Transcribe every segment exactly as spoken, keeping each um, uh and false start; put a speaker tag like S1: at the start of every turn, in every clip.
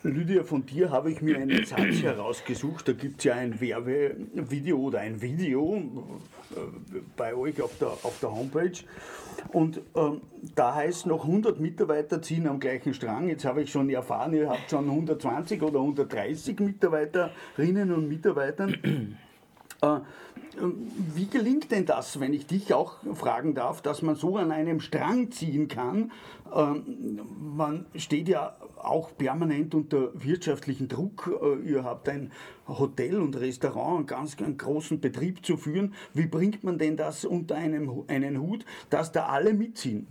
S1: Lydia, von dir habe ich mir einen Satz herausgesucht. Da gibt es ja ein Werbevideo oder ein Video bei euch auf der, auf der Homepage. Und ähm, da heißt noch, hundert Mitarbeiter ziehen am gleichen Strang. Jetzt habe ich schon erfahren, ihr habt schon hundertzwanzig oder hundertdreißig Mitarbeiterinnen und Mitarbeitern. Äh, Wie gelingt denn das, wenn ich dich auch fragen darf, dass man so an einem Strang ziehen kann? Ähm, man steht ja auch permanent unter wirtschaftlichen Druck. Äh, ihr habt ein Hotel und Restaurant, einen ganz einen großen Betrieb zu führen. Wie bringt man denn das unter einem, einen Hut, dass da alle mitziehen?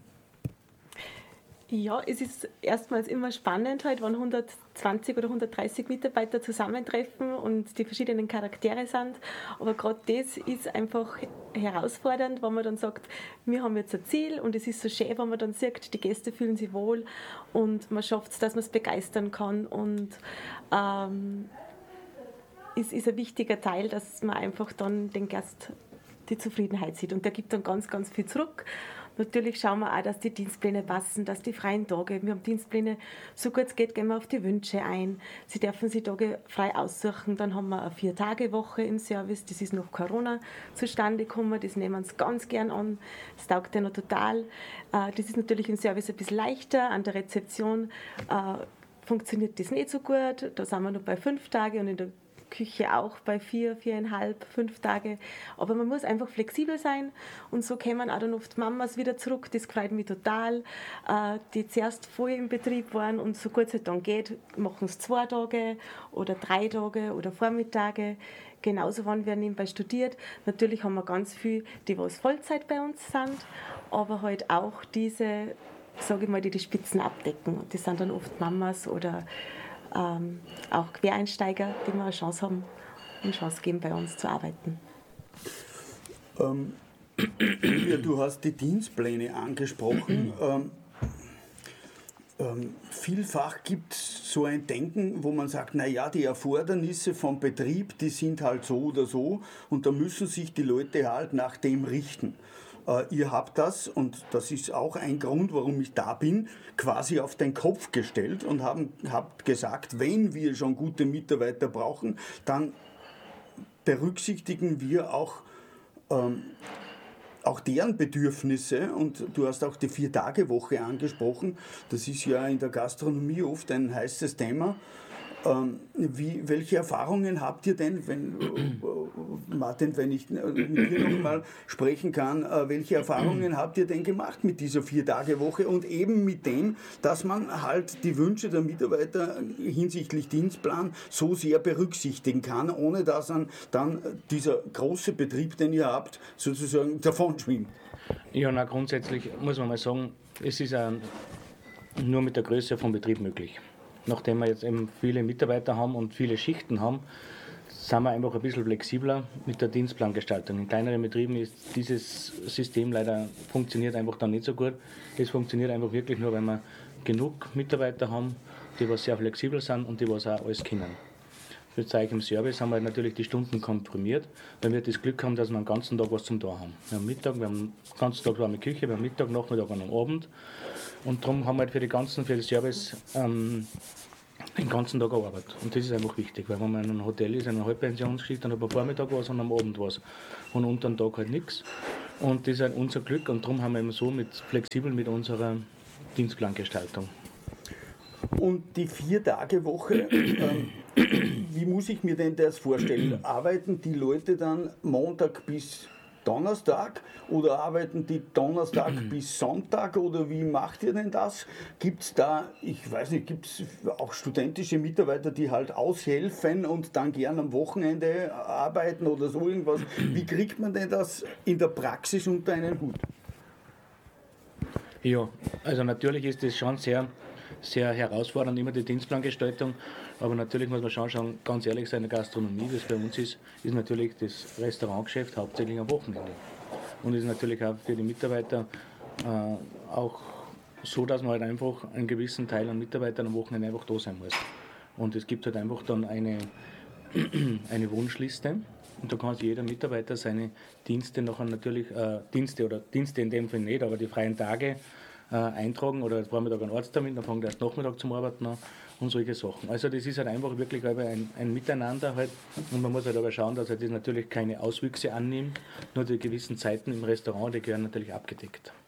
S2: Ja, es ist erstmals immer spannend, halt, wenn hundertzwanzig oder hundertdreißig Mitarbeiter zusammentreffen und die verschiedenen Charaktere sind. Aber gerade das ist einfach herausfordernd, wenn man dann sagt, wir haben jetzt ein Ziel und es ist so schön, wenn man dann sieht, die Gäste fühlen sich wohl und man schafft es, dass man es begeistern kann. Und ähm, es ist ein wichtiger Teil, dass man einfach dann den Gast die Zufriedenheit sieht. Und der gibt dann ganz, ganz viel zurück. Natürlich schauen wir auch, dass die Dienstpläne passen, dass die freien Tage, wir haben Dienstpläne, so gut es geht, gehen wir auf die Wünsche ein. Sie dürfen sich Tage frei aussuchen. Dann haben wir eine Vier-Tage-Woche im Service, das ist nach Corona zustande gekommen, das nehmen wir uns ganz gern an, das taugt ja noch total. Das ist natürlich im Service ein bisschen leichter, an der Rezeption funktioniert das nicht so gut, da sind wir noch bei fünf Tage und in der Küche auch bei vier, viereinhalb, fünf Tage. Aber man muss einfach flexibel sein und so kommen auch dann oft Mamas wieder zurück. Das freut mich total, die zuerst voll im Betrieb waren und so gut es dann geht, machen es zwei Tage oder drei Tage oder Vormittage. Genauso wann wir nebenbei studiert. Natürlich haben wir ganz viele, die was Vollzeit bei uns sind, aber halt auch diese, sage ich mal, die die Spitzen abdecken. Das sind dann oft Mamas oder Ähm, auch Quereinsteiger, die mal eine Chance haben und Chance geben, bei uns zu arbeiten.
S1: Ähm, ja, du hast die Dienstpläne angesprochen. ähm, ähm, vielfach gibt es so ein Denken, wo man sagt, naja, die Erfordernisse vom Betrieb, die sind halt so oder so und da müssen sich die Leute halt nach dem richten. Uh, ihr habt das, und das ist auch ein Grund, warum ich da bin, quasi auf den Kopf gestellt und haben, habt gesagt, wenn wir schon gute Mitarbeiter brauchen, dann berücksichtigen wir auch, ähm, auch deren Bedürfnisse. Und du hast auch die Vier-Tage-Woche angesprochen. Das ist ja in der Gastronomie oft ein heißes Thema. Ähm, wie, welche Erfahrungen habt ihr denn, wenn, äh, Martin, wenn ich mit dir noch mal sprechen kann, äh, welche Erfahrungen habt ihr denn gemacht mit dieser Vier-Tage-Woche und eben mit dem, dass man halt die Wünsche der Mitarbeiter hinsichtlich Dienstplan so sehr berücksichtigen kann, ohne dass dann, dann dieser große Betrieb, den ihr habt, sozusagen davonschwimmt?
S3: Ja, na, grundsätzlich muss man mal sagen, es ist auch nur mit der Größe vom Betrieb möglich. Nachdem wir jetzt eben viele Mitarbeiter haben und viele Schichten haben, sind wir einfach ein bisschen flexibler mit der Dienstplangestaltung. In kleineren Betrieben ist dieses System leider, funktioniert einfach dann nicht so gut. Es funktioniert einfach wirklich nur, wenn wir genug Mitarbeiter haben, die was sehr flexibel sind und die was auch alles können. Für euch im Service haben wir natürlich die Stunden komprimiert, weil wir das Glück haben, dass wir den ganzen Tag was zum Tun haben. Wir haben Mittag, wir haben den ganzen Tag warme Küche, wir haben Mittag, Nachmittag und am Abend. Und darum haben wir halt für, die ganzen, für den Service ähm, den ganzen Tag gearbeitet. Und das ist einfach wichtig, weil wenn man in einem Hotel ist, in einer Halbpensionsschicht, dann hat man am Vormittag was und am Abend was. Und unter dem Tag halt nichts. Und das ist halt unser Glück und darum haben wir eben so mit, flexibel mit unserer Dienstplangestaltung.
S1: Und die Vier-Tage-Woche, ähm, wie muss ich mir denn das vorstellen? Arbeiten die Leute dann Montag bis Donnerstag oder arbeiten die Donnerstag bis Sonntag oder wie macht ihr denn das? Gibt es da, ich weiß nicht, gibt es auch studentische Mitarbeiter, die halt aushelfen und dann gern am Wochenende arbeiten oder so irgendwas? Wie kriegt man denn das in der Praxis unter einen Hut?
S3: Ja, also natürlich ist das schon sehr, sehr herausfordernd, immer die Dienstplangestaltung, aber natürlich muss man schon schauen, ganz ehrlich sein, in der Gastronomie, wie es bei uns ist, ist natürlich das Restaurantgeschäft hauptsächlich am Wochenende. Und ist natürlich auch für die Mitarbeiter äh, auch so, dass man halt einfach einen gewissen Teil an Mitarbeitern am Wochenende einfach da sein muss. Und es gibt halt einfach dann eine, eine Wunschliste und da kann sich jeder Mitarbeiter seine Dienste nachher natürlich, äh, Dienste oder Dienste in dem Fall nicht, aber die freien Tage äh, eintragen oder Vormittag einen Arzttermin, dann fangen die erst Nachmittag zum Arbeiten an und solche Sachen. Also das ist halt einfach wirklich glaube ich, ein, ein Miteinander halt und man muss halt aber schauen, dass er das natürlich keine Auswüchse annimmt, nur die gewissen Zeiten im Restaurant, die gehören natürlich abgedeckt.